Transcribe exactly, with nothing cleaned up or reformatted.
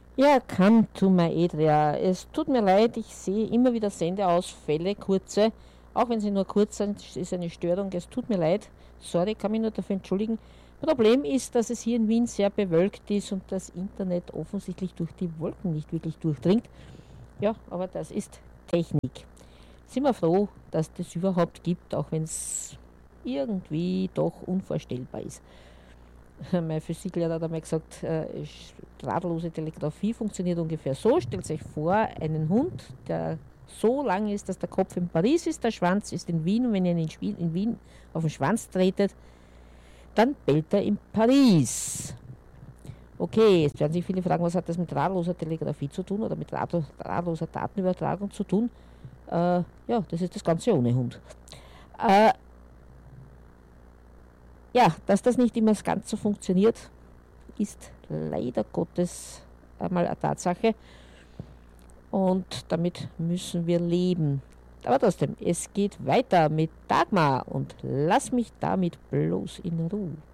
Ja, come to my area. Es tut mir leid, ich sehe immer wieder Sendeausfälle, kurze. Auch wenn sie nur kurz sind, ist eine Störung. Es tut mir leid. Sorry, kann mich nur dafür entschuldigen. Problem ist, dass es hier in Wien sehr bewölkt ist und das Internet offensichtlich durch die Wolken nicht wirklich durchdringt. Ja, aber das ist Technik. Sind wir froh, dass das überhaupt gibt, auch wenn es irgendwie doch unvorstellbar ist. Mein Physiklehrer hat einmal gesagt, äh, drahtlose Telegrafie funktioniert ungefähr so. Stellt euch vor, einen Hund, der so lang ist, dass der Kopf in Paris ist, der Schwanz ist in Wien und wenn ihr ihn in, in Wien auf den Schwanz tretet, dann bellt er in Paris. Okay, jetzt werden sich viele fragen, was hat das mit drahtloser Telegrafie zu tun oder mit drahtloser Datenübertragung zu tun? Äh, ja, das ist das Ganze ohne Hund. Äh, ja, dass das nicht immer ganz so funktioniert, ist leider Gottes einmal eine Tatsache und damit müssen wir leben. Aber trotzdem, es geht weiter mit Dagmar und lass mich damit bloß in Ruhe.